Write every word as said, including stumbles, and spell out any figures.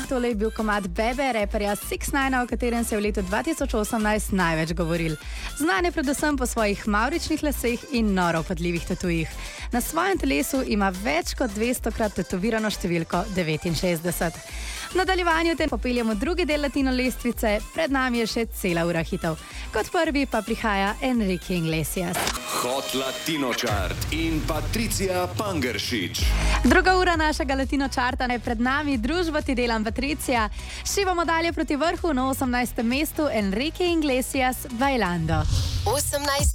tole je bil komad Bebe reperja šest nine, o katerem se je v letu dva tisoč osemnajst največ govoril. Znan je predvsem po svojih mavričnih laseh in noro vpadljivih tatujih. Na svojem telesu ima več kot dvestokrat tetovirano številko devetinšestdeset. V nadaljevanju te popeljemo drugi del latino lestvice, pred nami je še cela ura hitov. Kot prvi pa prihaja Enrique Iglesias. Hot Latino Chart in Patricia Pangeršič. Druga ura našega Latino Charta je pred nami, družbo ti delam Patricia. Šivamo dalje proti vrhu, na osemnajstem mestu Enrique Iglesias, Bailando. osemnajst